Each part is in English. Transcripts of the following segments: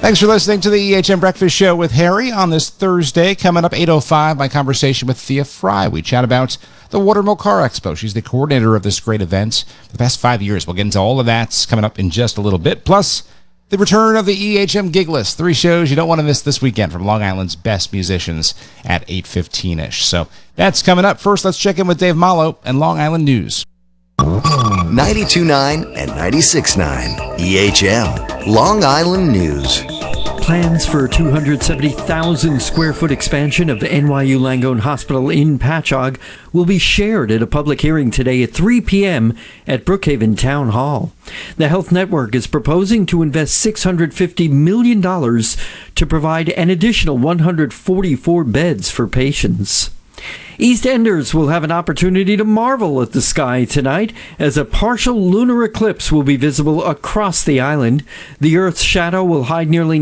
Thanks for listening to the EHM Breakfast Show with Harry on this Thursday. Coming up 8:05, my conversation with Thea Fry. We chat about the Watermill Car Expo. She's the coordinator of this great event for the past 5 years. We'll get into all of that coming up in just a little bit. Plus, the return of the EHM Gig List. 3 shows you don't want to miss this weekend from Long Island's best musicians at 8:15-ish. So that's coming up. First, let's check in with Dave Malo and Long Island News. 92.9 and 96.9 EHM Long Island News. Plans for a 270,000 square foot expansion of the NYU Langone Hospital in Patchogue will be shared at a public hearing today at 3 p.m. at Brookhaven Town Hall. The Health Network is proposing to invest $650 million to provide an additional 144 beds for patients. East Enders will have an opportunity to marvel at the sky tonight as a partial lunar eclipse will be visible across the island. The Earth's shadow will hide nearly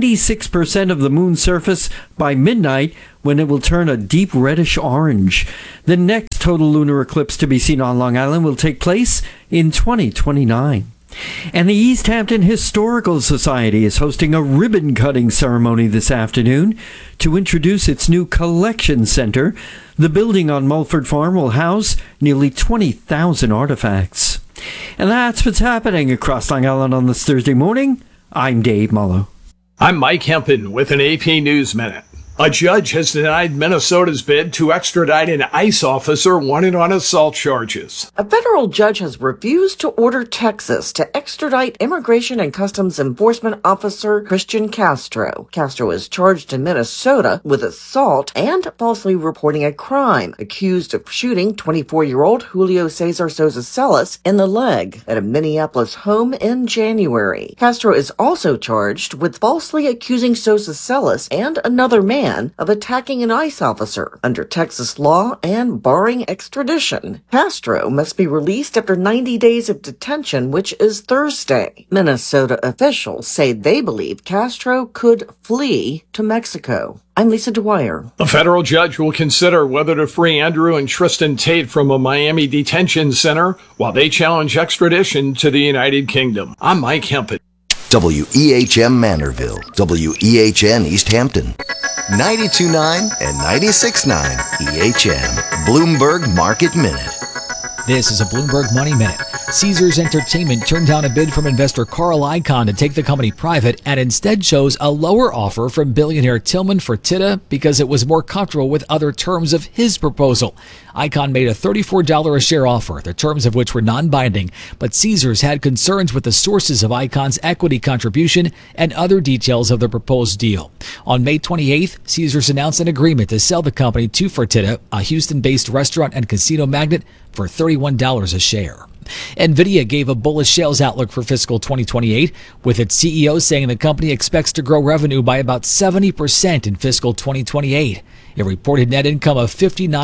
96% of the moon's surface by midnight, when it will turn a deep reddish orange. The next total lunar eclipse to be seen on Long Island will take place in 2029. And the East Hampton Historical Society is hosting a ribbon-cutting ceremony this afternoon to introduce its new collection center. The building on Mulford Farm will house nearly 20,000 artifacts. And that's what's happening across Long Island on this Thursday morning. I'm Dave Mullo. I'm Mike Hempen with an AP News Minute. A judge has denied Minnesota's bid to extradite an ICE officer wanted on assault charges. A federal judge has refused to order Texas to extradite Immigration and Customs Enforcement Officer Christian Castro. Castro is charged in Minnesota with assault and falsely reporting a crime, accused of shooting 24-year-old Julio Cesar Sosa Celis in the leg at a Minneapolis home in January. Castro is also charged with falsely accusing Sosa Celis and another man of attacking an ICE officer under Texas law and barring extradition. Castro must be released after 90 days of detention, which is Thursday. Minnesota officials say they believe Castro could flee to Mexico. I'm Lisa Dwyer. A federal judge will consider whether to free Andrew and Tristan Tate from a Miami detention center while they challenge extradition to the United Kingdom. I'm Mike Hempen. WEHM Manorville, WEHN East Hampton, 92.9 and 96.9 EHM Bloomberg Market Minute. This is a Bloomberg Money Minute. Caesars Entertainment turned down a bid from investor Carl Icahn to take the company private and instead chose a lower offer from billionaire Tillman Fertitta because it was more comfortable with other terms of his proposal. Icahn made a $34 a share offer, the terms of which were non-binding, but Caesars had concerns with the sources of Icahn's equity contribution and other details of the proposed deal. On May 28th, Caesars announced an agreement to sell the company to Fertitta, a Houston-based restaurant and casino magnate, for $31 a share. NVIDIA gave a bullish sales outlook for fiscal 2028, with its CEO saying the company expects to grow revenue by about 70% in fiscal 2028. It reported net income of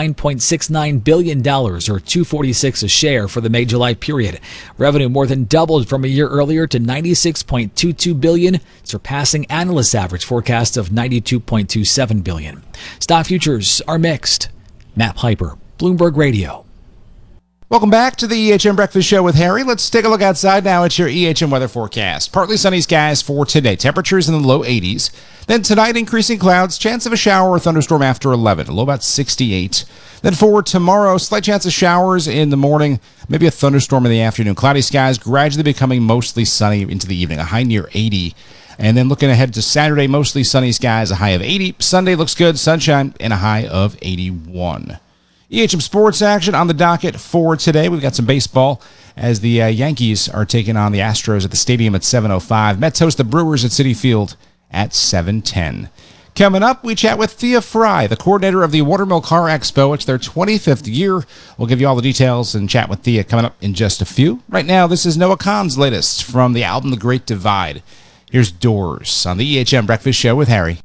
$59.69 billion, or $2.46 a share for the May-July period. Revenue more than doubled from a year earlier to $96.22 billion, surpassing analysts' average forecast of $92.27 billion. Stock futures are mixed. Matt Piper, Bloomberg Radio. Welcome back to the EHM Breakfast Show with Harry. Let's take a look outside now at your EHM weather forecast. Partly sunny skies for today. Temperatures in the low 80s. Then tonight, increasing clouds. Chance of a shower or thunderstorm after 11. A low about 68. Then for tomorrow, slight chance of showers in the morning. Maybe a thunderstorm in the afternoon. Cloudy skies gradually becoming mostly sunny into the evening. A high near 80. And then looking ahead to Saturday, mostly sunny skies. A high of 80. Sunday looks good. Sunshine and a high of 81. EHM sports action on the docket for today. We've got some baseball as the Yankees are taking on the Astros at the stadium at 7:05. Mets host the Brewers at Citi Field at 7:10. Coming up, we chat with Thea Fry, the coordinator of the Watermill Car Expo. It's their 25th year. We'll give you all the details and chat with Thea coming up in just a few. Right now, this is Noah Kahan's latest from the album The Great Divide. Here's Doors on the EHM Breakfast Show with Harry.